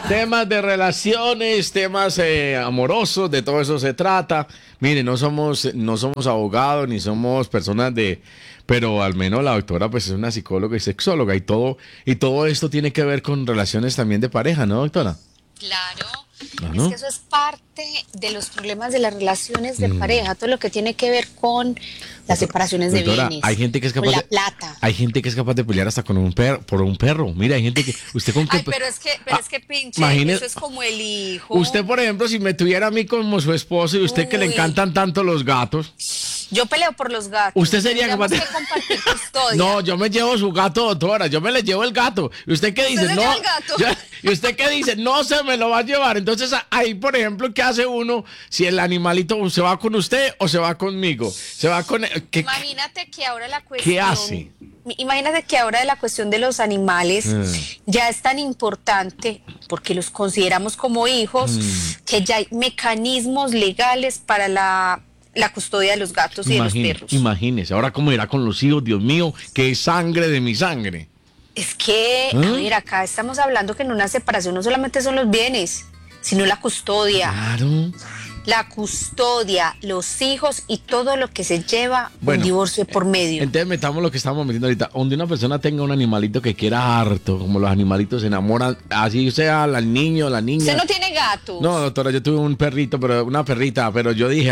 Temas de relaciones, temas amorosos, de todo eso se trata. Mire, no somos abogados ni somos personas pero al menos la doctora pues es una psicóloga y sexóloga y todo esto tiene que ver con relaciones también de pareja, ¿no, doctora? Claro, Ah, es ¿no? que eso es parte de los problemas de las relaciones de pareja, todo lo que tiene que ver con las separaciones de Doctora, bienes, hay gente que es con capaz la de, plata. hay gente que es capaz de pelear hasta con un perro, por un perro. Mira, hay gente que, usted con qué, Ay, pero es que pinche, imagínese, eso es como el hijo. usted por ejemplo, si me tuviera a mí como su esposo y usted que le Uy, encantan tanto los gatos, yo peleo por los usted gatos, sería capaz tendríamos de... que compartir custodia. No, yo me llevo su gato, doctora, yo me le llevo el gato. ¿Y usted qué ¿Usted dice? se No, lleva el gato? ¿y usted qué dice? No se me lo va a llevar. Entonces ahí, por ejemplo, ¿qué hace uno si el animalito se va con usted o se va conmigo? Se va con... Imagínate que ahora la ¿Qué cuestión, hace? imagínate que ahora la cuestión de los animales ya es tan importante porque los consideramos como hijos que ya hay mecanismos legales para la custodia de los gatos y de los perros. Imagínese, ahora cómo irá con los hijos, Dios mío, que es sangre de mi sangre. Es que, a ver, acá estamos hablando que en una separación no solamente son los bienes, sino la custodia. Claro. La custodia, los hijos y todo lo que se lleva un Bueno, divorcio por medio. entonces metamos lo que estamos metiendo ahorita. Donde una persona tenga un animalito que quiera harto, como los animalitos se enamoran, así sea el niño, la niña. ¿Usted no tiene gatos? No, doctora, yo tuve un perrito, una perrita, pero yo dije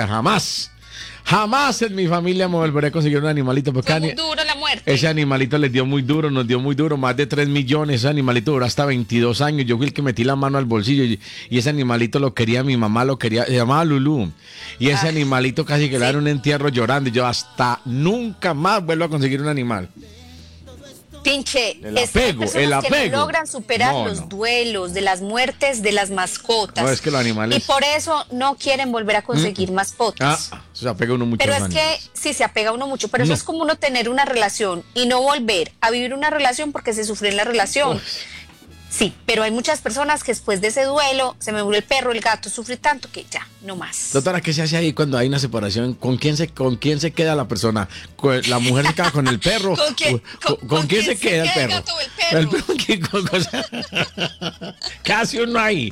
jamás en mi familia me volveré a conseguir un animalito, porque Fue muy duro la muerte. ese animalito les dio muy duro, nos dio muy duro, más de 3 millones, ese animalito duró hasta 22 años, yo fui el que metí la mano al bolsillo y ese animalito lo quería, mi mamá lo quería, se llamaba Lulú, y ese animalito casi que le dan un entierro llorando, y yo hasta nunca más vuelvo a conseguir un animal. Pinche, El apego, hay personas que apego. no logran superar No, los no. duelos de las muertes de las mascotas. No, es que los animales... Y por eso no quieren volver a conseguir mascotas. Se apega uno mucho Pero a los es que animales. sí se apega uno mucho, pero eso No. es como uno tener una relación y no volver a vivir una relación porque se sufrió en la relación. Uf. Sí, pero hay muchas personas que después de ese duelo, se me murió el perro, el gato, sufre tanto que ya, no más. Doctora, ¿qué se hace ahí cuando hay una separación? ¿Con quién se queda la persona? ¿La mujer se queda con el perro? ¿Con quién se queda el perro? gato o el perro? ¿Qué hace uno ahí?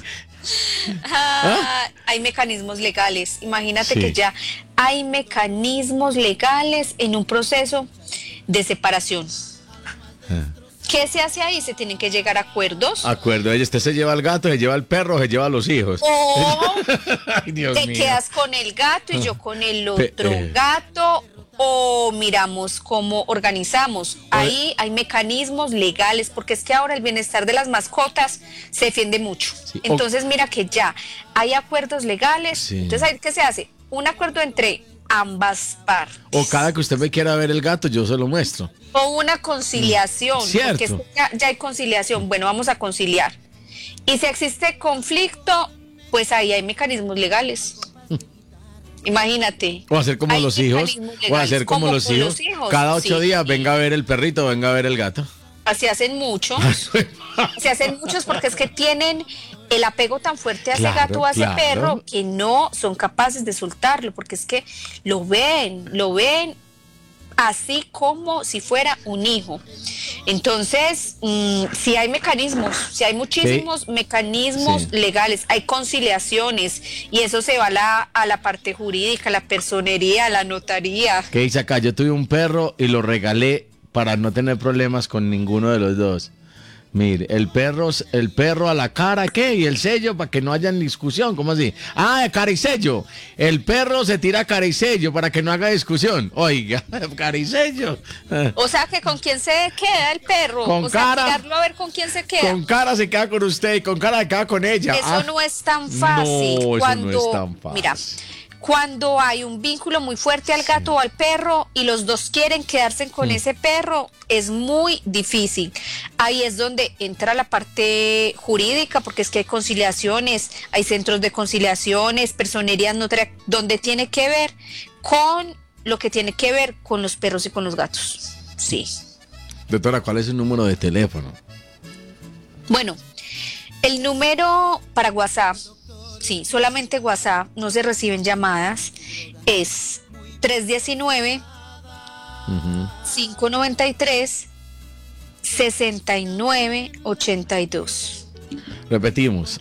Hay mecanismos legales. Imagínate Sí. que ya hay mecanismos legales en un proceso de separación. ¿Qué se hace ahí? Se tienen que llegar a acuerdos. Acuerdo, usted se lleva al gato, se lleva al perro, se lleva a los hijos. O Ay, Dios te mío. quedas con el gato y yo con el Pe- otro gato. O miramos cómo organizamos. Ahí hay mecanismos legales, porque es que ahora el bienestar de las mascotas se defiende mucho. Sí. Entonces mira que ya hay acuerdos legales. Sí. Entonces ahí, ¿qué se hace? Un acuerdo entre ambas partes. O cada que usted me quiera ver el gato, yo se lo muestro. O una conciliación. Cierto. Porque es que ya hay conciliación. Bueno, vamos a conciliar. Y si existe conflicto, pues ahí hay mecanismos legales. Imagínate. O hacer como Hay los hijos. mecanismos O legales, hacer como los con hijos. los hijos, Cada 8 sí. días, venga a ver el perrito, venga a ver el gato. Así hacen muchos. Se hacen muchos porque es que tienen el apego tan fuerte a ese Claro, gato o a ese claro. perro que no son capaces de soltarlo, porque es que lo ven así como si fuera un hijo. Entonces, sí hay mecanismos, sí hay muchísimos mecanismos Sí. legales, hay conciliaciones y eso se va a la parte jurídica, a la personería, a la notaría. ¿Qué dice acá? Yo tuve un perro y lo regalé para no tener problemas con ninguno de los dos. Mire, el perro a la cara, ¿qué? Y el sello para que no haya discusión, ¿cómo así? Ah, cara y sello. El perro se tira cara y sello para que no haga discusión. Oiga, cara y sello. O sea que con quién se queda el perro, Con o sea, cara. tirarlo a ver con quién se queda. Con cara se queda con usted y con cara se queda con ella. Eso no es tan fácil. No, eso cuando, no es tan fácil. Mira, cuando hay un vínculo muy fuerte al gato o al perro y los dos quieren quedarse con ese perro, es muy difícil. Ahí es donde entra la parte jurídica, porque es que hay conciliaciones, hay centros de conciliaciones, personerías donde tiene que ver con lo que tiene que ver con los perros y con los gatos. Sí. Doctora, ¿cuál es su número de teléfono? Bueno, el número para WhatsApp, sí, solamente WhatsApp, no se reciben llamadas, es 319-593-6982. Repetimos.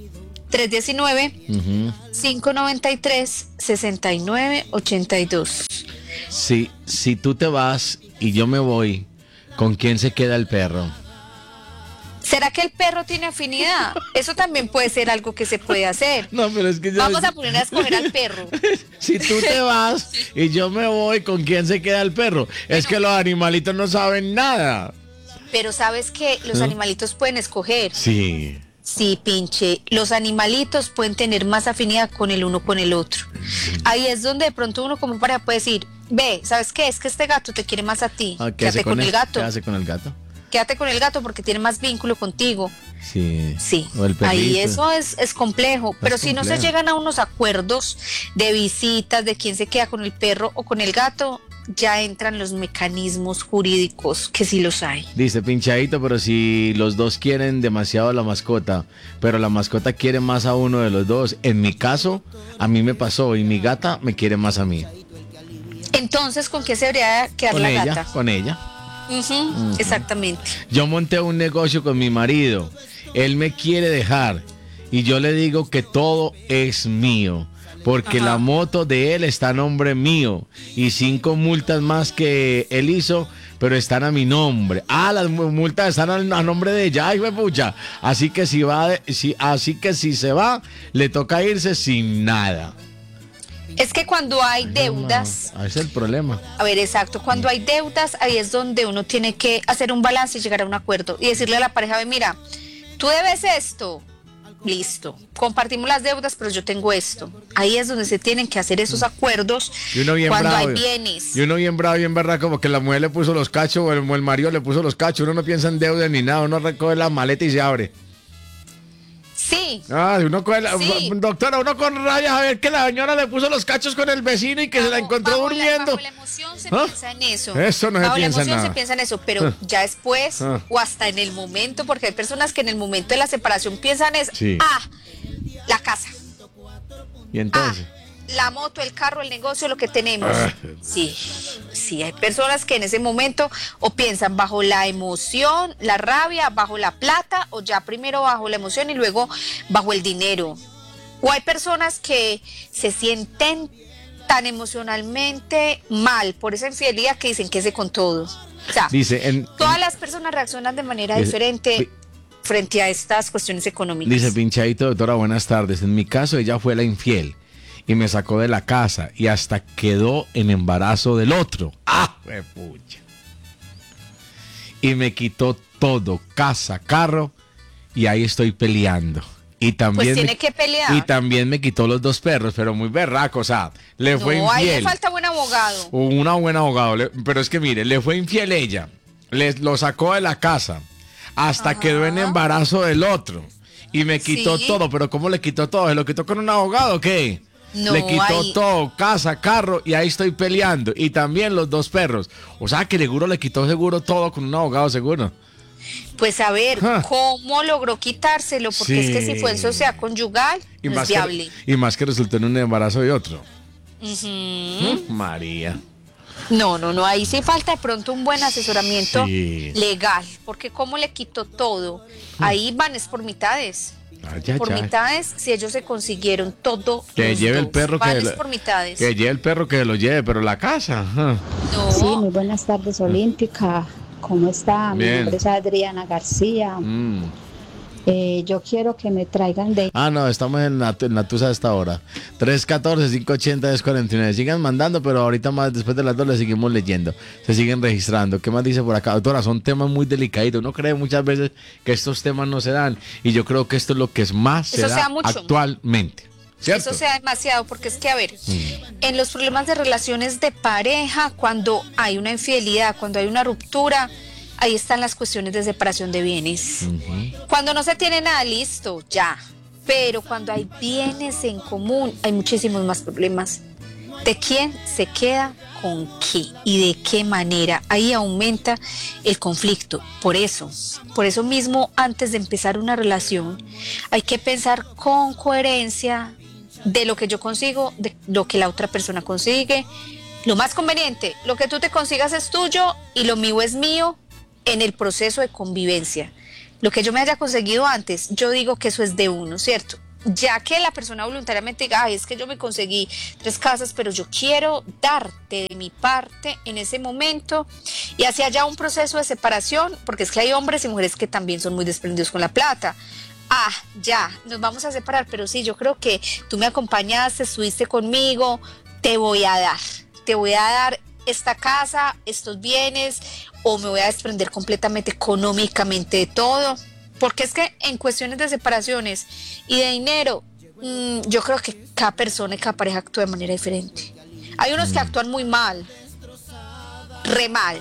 319-593-6982. Si tú te vas y yo me voy, ¿con quién se queda el perro? ¿Será que el perro tiene afinidad? Eso también puede ser algo que se puede hacer. No, pero es que Vamos a poner a escoger al perro. Si tú te vas y yo me voy, ¿con quién se queda el perro? Es que los animalitos no saben nada. Pero sabes que los animalitos pueden escoger. Sí. Sí, pinche. Los animalitos pueden tener más afinidad con el uno con el otro. Ahí es donde de pronto uno como pareja puede decir, ve, ¿sabes qué? Es que este gato te quiere más a ti. Quédate con el gato. ¿Qué hace con el gato? Quédate con el gato porque tiene más vínculo contigo. Sí. Sí. O el perrito. Ahí eso es complejo. Pero si no se complejo. llegan a unos acuerdos de visitas, de quién se queda con el perro o con el gato, ya entran los mecanismos jurídicos, que sí los hay. Dice Pinchadito, pero si los dos quieren demasiado a la mascota, pero la mascota quiere más a uno de los dos. En mi caso, a mí me pasó y mi gata me quiere más a mí. Entonces, ¿con qué se debería quedar Con la ella, gata? con ella. Exactamente. Yo monté un negocio con mi marido. Él me quiere dejar y yo le digo que todo es mío. Porque la moto de él está a nombre mío y 5 multas más que él hizo, pero están a mi nombre. Ah, las multas están a nombre de ella, ay, pucha. Así que si se va, le toca irse sin nada. Es que cuando hay deudas, Ese es el problema. a ver, exacto, cuando hay deudas, ahí es donde uno tiene que hacer un balance y llegar a un acuerdo y decirle a la pareja, ve, mira, tú debes esto. Listo, compartimos las deudas, pero yo tengo esto. Ahí es donde se tienen que hacer esos acuerdos Y uno bien cuando bravo, hay bienes. Y uno bien bravo, bien verdad, como que la mujer le puso los cachos o el marido le puso los cachos. Uno no piensa en deuda ni nada, uno recoge la maleta y se abre. Sí. Uno coge Sí. doctora, uno con rabia a ver que la señora le puso los cachos con el vecino y que se la encontró durmiendo. Bajo la emoción se piensa en eso. Eso no se Bajo la piensa en emoción nada. se piensa en eso, pero ya después o hasta en el momento, porque hay personas que en el momento de la separación piensan es, Sí. la casa, Y entonces, la moto, el carro, el negocio, lo que tenemos. Sí, hay personas que en ese momento o piensan bajo la emoción, la rabia, bajo la plata, o ya primero bajo la emoción y luego bajo el dinero. O hay personas que se sienten tan emocionalmente mal por esa infidelidad que dicen que es con todo. O sea, todas las personas reaccionan de manera diferente frente a estas cuestiones económicas. dice Pinchadito, doctora, buenas tardes. En mi caso, ella fue la infiel y me sacó de la casa y hasta quedó en embarazo del otro. ¡Ah, pucha! Y me quitó todo, casa, carro, y ahí estoy peleando. Y también pues tiene que pelear. Y también me quitó los 2 perros, pero muy berraco, o sea, le fue infiel. Ahí le falta buen abogado. Una buen abogado, pero es que mire, le fue infiel ella, lo sacó de la casa, hasta quedó en embarazo del otro, y me quitó todo, pero ¿cómo le quitó todo? ¿Se lo quitó con un abogado o qué? No, le quitó todo, casa, carro, y ahí estoy peleando, y también los 2 perros, o sea que seguro le quitó seguro todo con un abogado seguro. Pues a ver, ¿cómo logró quitárselo? Porque es que si fue en sociedad conyugal, no es viable. Y más que resultó en un embarazo de otro. María. No, ahí sí falta de pronto un buen asesoramiento legal, porque ¿cómo le quitó todo? Ahí van es por mitades. Mitades, si ellos se consiguieron todo. Que lleve el perro por mitades. Que lleve el perro que lo lleve, pero la casa. No. Sí, muy buenas tardes, Olímpica. ¿Cómo está? Bien. Mi nombre es Adriana García. Yo quiero que me traigan de... No, estamos en la tusa a esta hora. 314-580-1049. Sigan mandando, pero ahorita más después de las 2 le seguimos leyendo. Se siguen registrando. ¿Qué más dice por acá? Doctora, son temas muy delicaditos. Uno cree muchas veces que estos temas no se dan. Y yo creo que esto es lo que más se da actualmente. ¿Cierto? Eso sea demasiado, porque es que, a ver, en los problemas de relaciones de pareja, cuando hay una infidelidad, cuando hay una ruptura, ahí están las cuestiones de separación de bienes. Cuando no se tiene nada, listo, ya. Pero cuando hay bienes en común, hay muchísimos más problemas. ¿De quién se queda con qué y de qué manera? Ahí aumenta el conflicto. Por eso mismo, antes de empezar una relación, hay que pensar con coherencia de lo que yo consigo, de lo que la otra persona consigue. Lo más conveniente, lo que tú te consigas es tuyo y lo mío es mío en el proceso de convivencia. lo que yo me haya conseguido antes, yo digo que eso es de uno, ¿cierto? Ya que la persona voluntariamente diga, ay, es que yo me conseguí 3 casas, pero yo quiero darte de mi parte en ese momento, y hacia allá un proceso de separación, porque es que hay hombres y mujeres que también son muy desprendidos con la plata. Ah, ya, nos vamos a separar, pero sí, yo creo que tú me acompañaste, estuviste conmigo, te voy a dar esta casa, estos bienes, o me voy a desprender completamente económicamente de todo. Porque es que en cuestiones de separaciones y de dinero, yo creo que cada persona y cada pareja actúa de manera diferente. Hay unos que actúan muy mal, re mal,